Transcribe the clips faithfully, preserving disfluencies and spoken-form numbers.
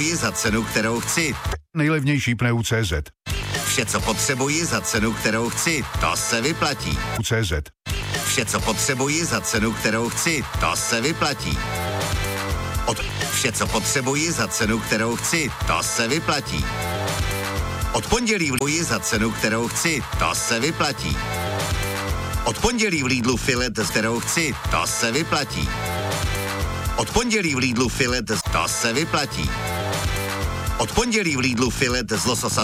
potřebuji za cenu, kterou chci. Nejlevnější pneu tečka cé zet. Vše, co potřebuji za cenu, kterou chci, to se vyplatí. cé zet. Vše, co potřebuji za cenu, kterou chci, to se vyplatí. Od... Vše, co potřebuji za cenu, kterou chci, to se vyplatí. Od pondělí v Lidlu za cenu, kterou chci, to se vyplatí. Od pondělí v Lidlu filet, kterou chci, to se vyplatí. Od pondělí v Lidlu filet, to se vyplatí. Od pondělí v Lidlu filet z lososa.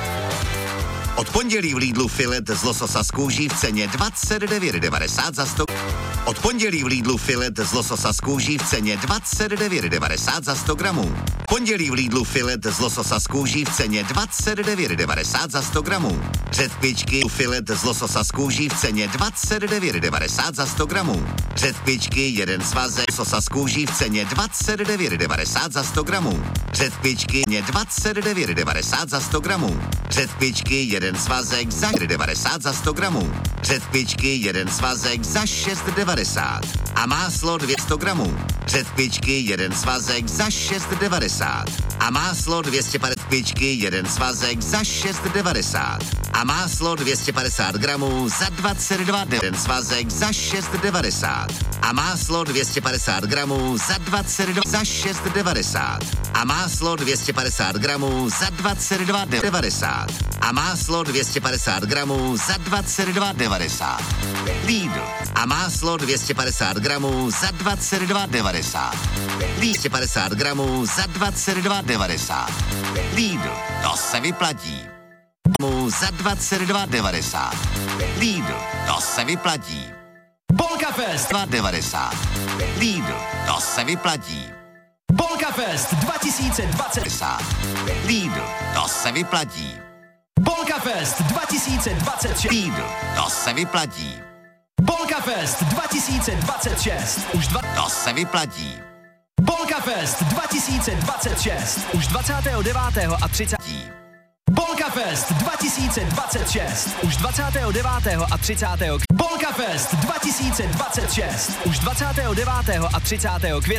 Od pondělí v Lidlu filet z lososa z kůží v ceně dvacet devět devadesát za sto. Od pondělí v Lidlu filet z lososa z kůží v ceně dvacet devět devadesát za sto gramů. Pondělí v Lidlu filet z lososa z kůží v ceně dvacet devět devadesát za sto gramů. Řetpičky filet z lososa z kůží v ceně dvacet devět devadesát za sto gramů. Řetpičky jeden svazek lososa z kůží v ceně dvacet devět devadesát za sto gramů. Řetpičky dvacet devět devadesát za sto gramů. Řetpičky jeden svazek za devadesát za sto gramů. Řetpičky jeden svazek za šest devadesát. A máslo dvě sto gramů. Řetpičky jeden svazek za šest devadesát. A máslo dvě stě padesát pičky jeden svazek za šest devadesát. A máslo dvě stě padesát gramů za dvacet dva jeden svazek za šest devadesát. A máslo dvě stě padesát gramů za dvacet dva za šest devadesát. A máslo dvě stě padesát gramů za dvacet dva devadesát. A máslo dvě stě padesát gramů za dvacet dva devadesát. Lidl. A máslo dvě stě padesát gramů za dvacet dva devadesát. dvě stě padesát gramů za dvacet dva devadesát. Lidl. To se vyplatí. Za dvacet dva devadesát. Lidl. To se vyplatí. Polka Fest dva devadesát. Lidl. To se vyplatí. Polka Fest dva tisíce dvacet. Lidl. To se vyplatí. Polka Fest dva tisíce dvacet šest. Lidl. To se vyplatí. Polka Fest dva tisíce dvacet šest. Už dva... To se vyplatí. Polka Fest dva tisíce dvacet šest. Už dvacátého devátého a třicátého Polka Fest dva tisíce dvacet šest. Už dvacátého devátého a třicátého Polka Fest dva tisíce dvacet šest. Už dvacátého devátého a třicátého května